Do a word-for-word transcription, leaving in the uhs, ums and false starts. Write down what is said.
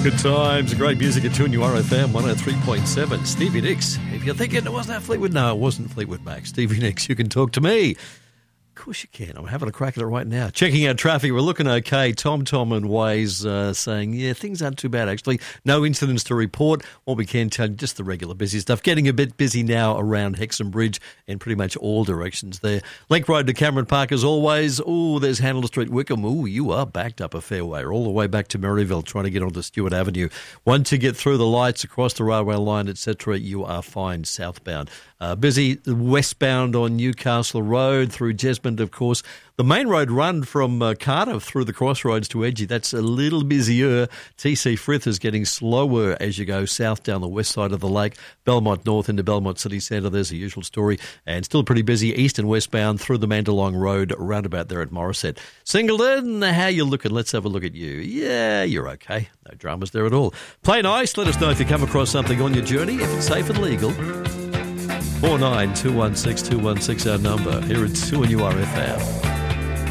Good times, great music at two N U R F M one oh three point seven. Stevie Nicks. If you're thinking it wasn't that Fleetwood, no, it wasn't Fleetwood Mac. Stevie Nicks, you can talk to me. Of course you can. I'm having a crack at it right now. Checking out traffic. We're looking okay. Tom, Tom and Waze uh, saying, yeah, things aren't too bad, actually. No incidents to report. What we can tell you, just the regular busy stuff. Getting a bit busy now around Hexham Bridge in pretty much all directions there. Link Road to Cameron Park as always. Oh, there's Handel Street, Wickham. Oh, you are backed up a fair way. All the way back to Merryville trying to get onto Stewart Avenue. Once you get through the lights across the railway line, et cetera, you are fine southbound. Uh, busy westbound on Newcastle Road through Jesmond, of course. The main road run from uh, Cardiff through the crossroads to Edgy, that's a little busier. T C Frith is getting slower as you go south down the west side of the lake. Belmont North into Belmont City Centre, there's the usual story. And still pretty busy east and westbound through the Mandalong Road, roundabout there at Morisset. Singleton, how you looking? Let's have a look at you. Yeah, you're okay. No dramas there at all. Play nice. Let us know if you come across something on your journey, if it's safe and legal. four nine two one six two one six our number here at two N U R F M.